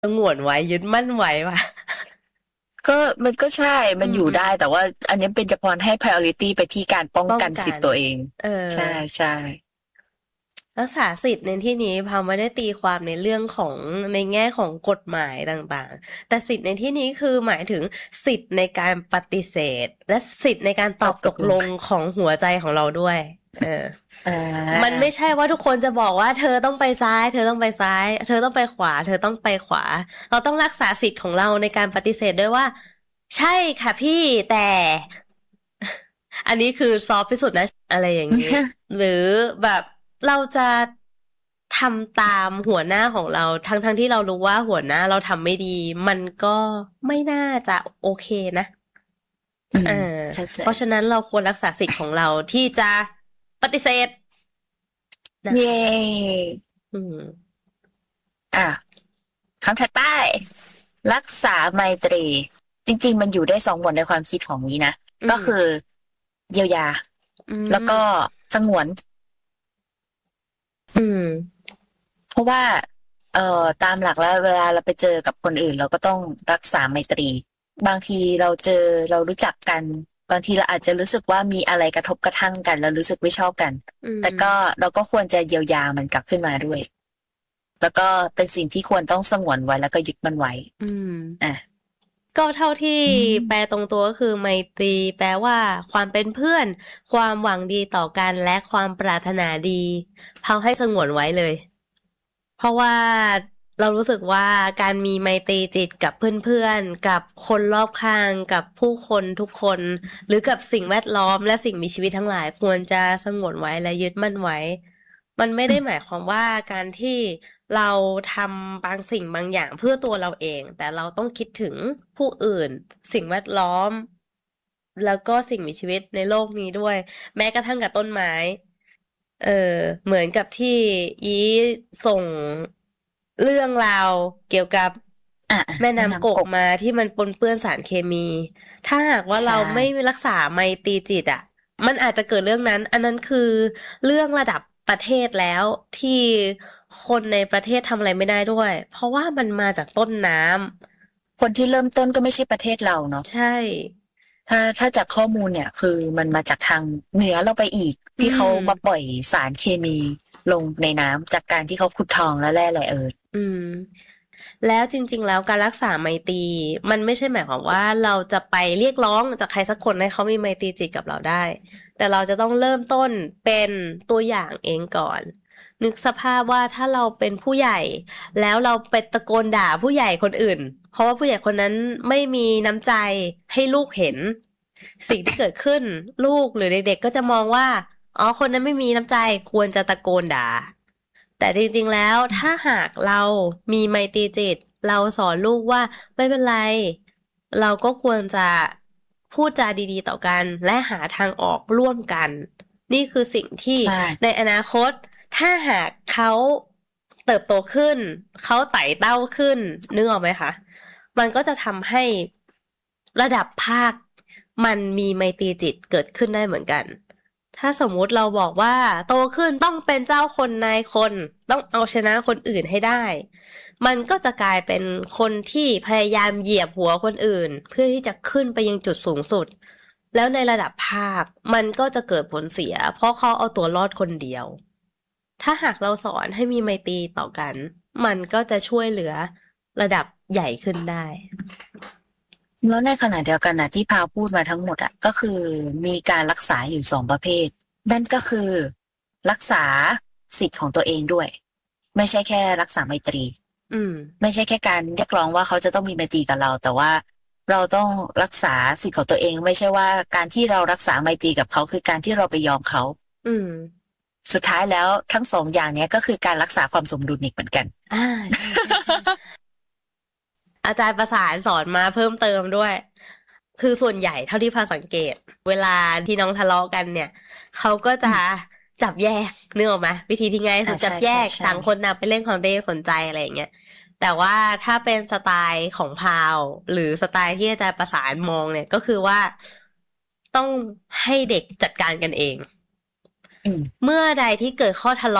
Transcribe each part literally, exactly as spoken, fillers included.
สงวนไว้ยึดมั่นไว้ว่ะก็มันก็ใช่มันอยู่อืมได้แต่ว่าอันนี้เป็นเฉพาะให้ priority ไปที่การป้องป้องกันกันสิทธิ์ตัวเองเอใช่อใช่รักษาสิทธิ์ในที่นี้พาไม่ได้ตีความในเรื่องของในแง่ของกฎหมายต่างๆแต่สิทธิ์ในที่นี้คือหมายถึงสิทธิ์ในการปฏิเสธและสิทธิ์ในการตตอบตกลอบตกลงงของหัวใจของเราด้วยเอออ่มันาไม่ใช่ว่าทุกคนจะบอกว่าเธอต้องไปซ้ายเธอต้องไปซ้ายเธอต้องไปขวาเธอต้องไปขวาเราต้องรักษาสิทธิ์ของเราในการปฏิเสธด้วยว่าใช่ค่ะพี่แต่อันนี้คือซอฟต์ที่สุดนะอะไรอย่างนี้หรือแบบเราจะทำตามหัวหน้าของเราทั้งทั้งที่เรารู้ว่าหัวหน้าเราทำไม่ดีมันก็ไม่น่าจะโอเคนะอืเอมอเข้าใจเพราะฉะนั้นเราควรรักษาสิทธิ์ของเราที่จะปฏิเสธนะเย้คะอืมอ่ะคำถัดไปรักษาไมตรีจริงๆมันอยู่ได้สองหมวดในความคิดของนี้นะอืมก็คือเยียวยาอืแล้วก็มสงวนอืมเพราะว่าเอ่อตามหลักแล้วเวลาเราไปเจอกับคนอื่นเราก็ต้องรักษาไมตรีบางทีเราเจอเรารู้จักกันบางทีเราอาจจะรู้สึกว่ามีอะไรกระทบกระทั่งกันแล้วรู้สึกไม่ชอบกันอืแต่ก็มเราก็ควรจะเยียวยามันกลับขึ้นมาด้วยแล้วก็เป็นสิ่งที่ควรต้องสงวนไว้แล้วก็ยึดมันไว้อืมอ่ะก็เท่าที่อืแปลมตรงตัวก็คือไมตรีแปลว่าความเป็นเพื่อนความหวังดีต่อกันและความปรารถนาดีเขาให้สงวนไว้เลยเพราะว่าเรารู้สึกว่าการมีไมตรีจิตกับเพื่อนๆกับคนรอบข้างกับผู้คนทุกคนหรือกับสิ่งแวดล้อมและสิ่งมีชีวิตทั้งหลายควรจะสงวนไว้และยึดมั่นไว้มันไม่ได้หมายความว่าการที่ เราทำบางสิ่งบางอย่างเพื่อตัวเราเองแต่เราต้องคิดถึงผู้อื่นสิ่งแวดล้อมแล้วก็สิ่งมีชีวิตในโลกนี้ด้วยแม้กระทั่งกับต้นไม้เออเหมือนกับที่อีส่งเรื่องราวเกี่ยวกับอ่ะอ่ะแม่น้ำกแนะนำกบกมาที่มันปนเปื้อนสารเคมีถ้าหากว่าใช่เราไม่รักษาไมตรีจิตอ่ะมันอาจจะเกิดเรื่องนั้นอันนั้นคือเรื่องระดับประเทศแล้วที่คนในประเทศทำอะไรไม่ได้ด้วยเพราะว่ามันมาจากต้นน้คนที่เริ่มต้นก็ไม่ใช่ประเทศเราเนาะำใช่ถ้าถ้าจากข้อมูลเนี่ยคือมันมาจากทางเหนือเราไปอีกอืที่เขามมาปล่อยสารเคมีลงในน้ำจากการที่เขาขุดทองและแร่แร่เอิร์ธอืม แล้วจริงๆแล้วการรักษาไมตรีมันไม่ใช่หมายความว่าเราจะไปเรียกร้องจากใครสักคนให้เขามีไมตรีจิตกับเราได้แต่เราจะต้องเริ่มต้นเป็นตัวอย่างเองก่อนนึกสภาพว่าถ้าเราเป็นผู้ใหญ่แล้วเราไปตะโกนด่าผู้ใหญ่คนอื่นเพราะว่าผู้ใหญ่คนนั้นไม่มีน้ำใจให้ลูกเห็นสิ่งที่เกิดขึ้นลูกหรือเด็กๆก็จะมองว่าอ๋อคนนั้นไม่มีน้ำใจควรจะตะโกนด่า แต่จริงๆ แล้วถ้าหากเรามีไมตรีจิตเราสอนลูกว่าไม่เป็นไรเราก็ควรจะพูดจาดีๆต่อกันและหาทางออกร่วมกันนี่คือสิ่งที่ใช่ในอนาคตถ้าหากเขาเติบโตขึ้นเขาไต่เต้าขึ้นนึกออกไหมคะมันก็จะทำให้ระดับภาคมันมีไมตรีจิตเกิดขึ้นได้เหมือนกัน ถ้าสมมุติเราบอกว่าโตขึ้นต้องเป็นเจ้าคนนายคนต้องเอาชนะคนอื่นให้ได้มันก็จะกลายเป็นคนที่พยายามเหยียบหัวคนอื่นเพื่อที่จะขึ้นไปยังจุดสูงสุดแล้วในระดับภาคมันก็จะเกิดผลเสียเพราะเขาเอาตัวรอดคนเดียวถ้าหากเราสอนให้มีไมตรีต่อกันมันก็จะช่วยเหลือระดับใหญ่ขึ้นได้แล้วในขณะเดียวกันนะที่พาวพูดมาทั้งหมดอะก็คือมีการรักษาอยู่สองประเภทนั่นก็คือรักษาสิทธิ์ของตัวเองด้วยไม่ใช่แค่รักษาไมตรีอืมไม่ใช่แค่การเรียกร้องว่าเขาจะต้องมีไมตรีกับเราแต่ว่าเราต้องรักษาสิทธิ์ของตัวเองไม่ใช่ว่าการที่เรารักษาไมตรีกับเขาคือการที่เราไปยอมเขาอืมสุดท้ายแล้วทั้งสองอย่างเนี้ยก็คือการรักษาความสมดุลอีกเหมือนกันอ่าใช่ใช่ใช่ อาจารย์ประสานสอนมาเพิ่มเติมด้วย คือส่วนใหญ่เท่าที่พาสังเกตเวลาที่น้องทะเลาะกันเนี่ยเขาก็จะอืมจับแยกนึกออกไหมวิธีที่ง่ายที่สุอ่าใช่ดจับแยกใช่ใช่ต่างคนต่างไปเล่นของตัวเองสนใจอะไรอย่างเงี้ยแต่ว่าถ้าเป็นสไตล์ของพาวหรือสไตล์ที่อาจารย์ประสานมองเนี่ยก็คือว่าต้องให้เด็กจัดการกันเองอืมเมื่อใดที่เกิดข้อทะเลาะ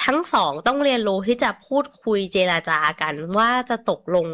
ทั้งสองต้องเรียนรู้ที่จะพูดคุยเจรจากันว่าจะตกลง